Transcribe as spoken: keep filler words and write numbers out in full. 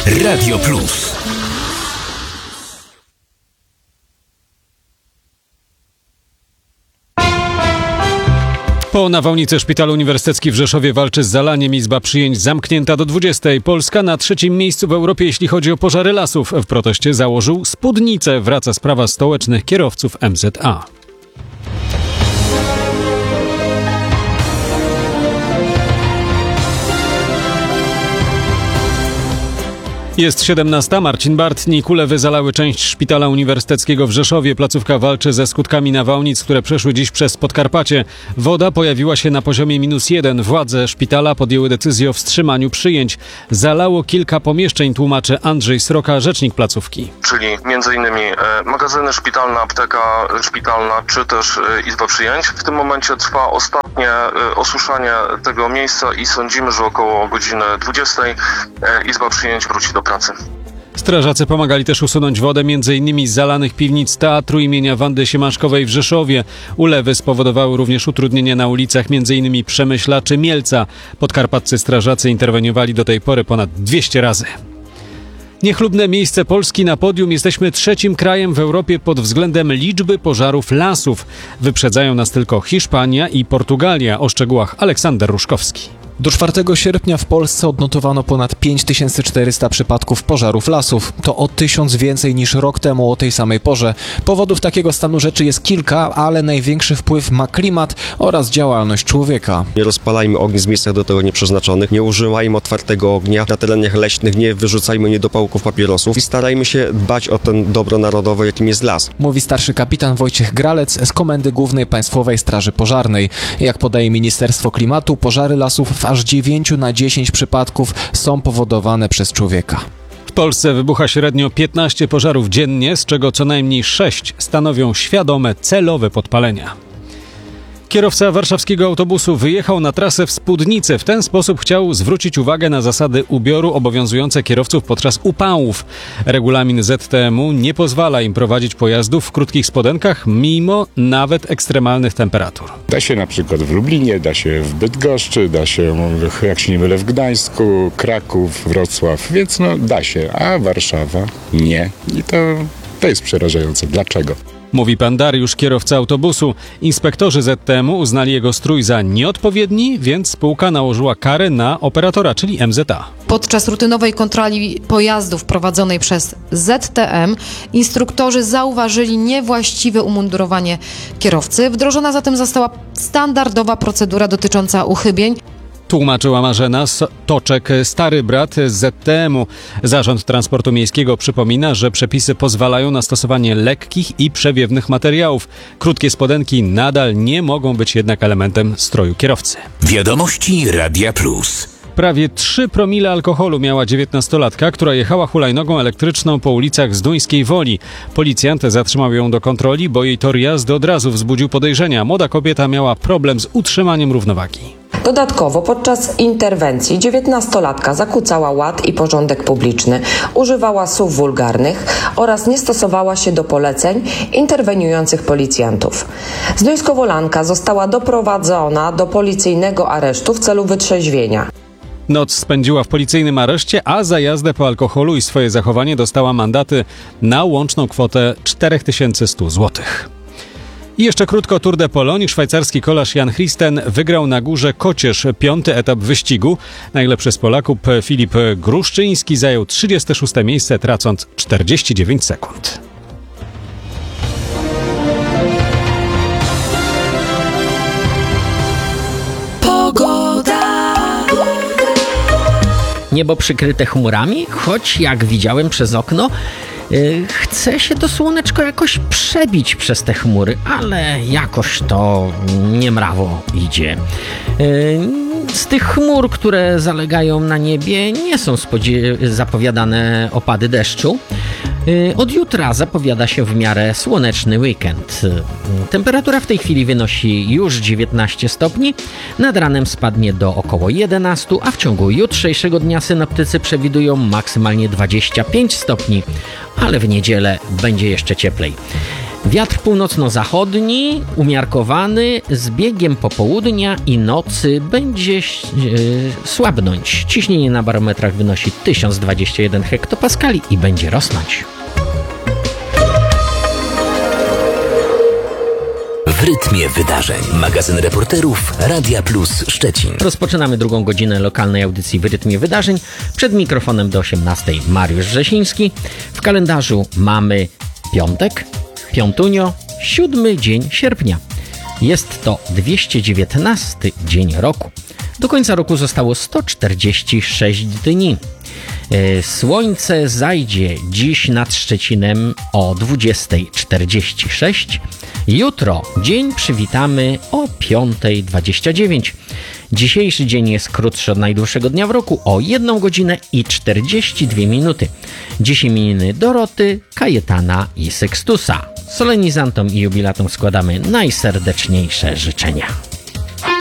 Radio Plus. Po nawałnicy Szpital Uniwersytecki w Rzeszowie walczy z zalaniem. Izba przyjęć zamknięta do dwudziestej. Polska na trzecim miejscu w Europie, jeśli chodzi o pożary lasów. W proteście założył spódnicę. Wraca sprawa stołecznych kierowców M Z A. Jest siedemnasta. Marcin Bartni. Kule wyzalały część Szpitala Uniwersyteckiego w Rzeszowie. Placówka walczy ze skutkami nawałnic, które przeszły dziś przez Podkarpacie. Woda pojawiła się na poziomie minus jeden. Władze szpitala podjęły decyzję o wstrzymaniu przyjęć. Zalało kilka pomieszczeń, tłumaczy Andrzej Sroka, rzecznik placówki. Czyli między innymi e, magazyny szpitalne, apteka szpitalna, czy też e, izba przyjęć. W tym momencie trwa ostatnie e, osuszanie tego miejsca i sądzimy, że około godziny dwudziestej e, izba przyjęć wróci do pracy. Strażacy pomagali też usunąć wodę m.in. z zalanych piwnic Teatru imienia Wandy Siemaszkowej w Rzeszowie. Ulewy spowodowały również utrudnienia na ulicach m.in. Przemyśla czy Mielca. Podkarpaccy strażacy interweniowali do tej pory ponad dwieście razy. Niechlubne miejsce Polski na podium. Jesteśmy trzecim krajem w Europie pod względem liczby pożarów lasów. Wyprzedzają nas tylko Hiszpania i Portugalia. O szczegółach Aleksander Ruszkowski. Do czwartego sierpnia w Polsce odnotowano ponad pięć tysięcy czterysta przypadków pożarów lasów. To o tysiąc więcej niż rok temu o tej samej porze. Powodów takiego stanu rzeczy jest kilka, ale największy wpływ ma klimat oraz działalność człowieka. Nie rozpalajmy ognisk w miejscach do tego nieprzeznaczonych, nie używajmy otwartego ognia na terenach leśnych, nie wyrzucajmy niedopałków papierosów i starajmy się dbać o ten dobro narodowe, jakim jest las. Mówi starszy kapitan Wojciech Gralec z Komendy Głównej Państwowej Straży Pożarnej. Jak podaje Ministerstwo Klimatu, pożary lasów w aż dziewięć na dziesięć przypadków są powodowane przez człowieka. W Polsce wybucha średnio piętnaście pożarów dziennie, z czego co najmniej sześć stanowią świadome, celowe podpalenia. Kierowca warszawskiego autobusu wyjechał na trasę w spódnicy. W ten sposób chciał zwrócić uwagę na zasady ubioru obowiązujące kierowców podczas upałów. Regulamin Z T M-u nie pozwala im prowadzić pojazdów w krótkich spodenkach, mimo nawet ekstremalnych temperatur. Da się na przykład w Lublinie, da się w Bydgoszczy, da się, jak się nie mylę, w Gdańsku, Kraków, Wrocław, więc no da się, a Warszawa nie. I to, to jest przerażające. Dlaczego? Mówi pan Dariusz, kierowca autobusu. Inspektorzy Z T M-u uznali jego strój za nieodpowiedni, więc spółka nałożyła karę na operatora, czyli M Z A. Podczas rutynowej kontroli pojazdów prowadzonej przez Z T M instruktorzy zauważyli niewłaściwe umundurowanie kierowcy. Wdrożona zatem została standardowa procedura dotycząca uchybień. Tłumaczyła Marzena Toczek, stary brat z Z T M-u. Zarząd Transportu Miejskiego przypomina, że przepisy pozwalają na stosowanie lekkich i przewiewnych materiałów. Krótkie spodenki nadal nie mogą być jednak elementem stroju kierowcy. Wiadomości Radia Plus. Prawie trzy promile alkoholu miała dziewiętnastolatka, która jechała hulajnogą elektryczną po ulicach Zduńskiej Woli. Policjant zatrzymał ją do kontroli, bo jej tor jazdy od razu wzbudził podejrzenia. Młoda kobieta miała problem z utrzymaniem równowagi. Dodatkowo podczas interwencji dziewiętnastolatka zakłócała ład i porządek publiczny, używała słów wulgarnych oraz nie stosowała się do poleceń interweniujących policjantów. Zduńskowolanka została doprowadzona do policyjnego aresztu w celu wytrzeźwienia. Noc spędziła w policyjnym areszcie, a za jazdę po alkoholu i swoje zachowanie dostała mandaty na łączną kwotę cztery tysiące sto złotych. I jeszcze krótko Tour de Pologne. Szwajcarski kolarz Jan Christen wygrał na Górze Kocierz piąty etap wyścigu. Najlepszy z Polaków Filip Gruszczyński zajął trzydzieste szóste miejsce, tracąc czterdzieści dziewięć sekund. Niebo przykryte chmurami, choć jak widziałem przez okno, yy, chce się to słoneczko jakoś przebić przez te chmury, ale jakoś to niemrawo idzie. Yy, z tych chmur, które zalegają na niebie, nie są spodzie- zapowiadane opady deszczu. Od jutra zapowiada się w miarę słoneczny weekend. Temperatura w tej chwili wynosi już dziewiętnaście stopni, nad ranem spadnie do około jedenaście, a w ciągu jutrzejszego dnia synoptycy przewidują maksymalnie dwadzieścia pięć stopni, ale w niedzielę będzie jeszcze cieplej. Wiatr północno-zachodni, umiarkowany, z biegiem popołudnia i nocy będzie yy, słabnąć. Ciśnienie na barometrach wynosi tysiąc dwadzieścia jeden hektopaskali i będzie rosnąć. W rytmie wydarzeń. Magazyn reporterów Radia Plus Szczecin. Rozpoczynamy drugą godzinę lokalnej audycji w rytmie wydarzeń. Przed mikrofonem do osiemnastej Mariusz Rzesiński. W kalendarzu mamy piątek, piątunio, siódmy dzień sierpnia. Jest to dwieście dziewiętnasty dzień roku. Do końca roku zostało sto czterdzieści sześć dni. Słońce zajdzie dziś nad Szczecinem o dwudziesta czterdzieści sześć. Jutro dzień przywitamy o piąta dwadzieścia dziewięć. Dzisiejszy dzień jest krótszy od najdłuższego dnia w roku o jedną godzinę i czterdzieści dwie minuty. Dziś imieniny Doroty, Kajetana i Sextusa. Solenizantom i jubilatom składamy najserdeczniejsze życzenia.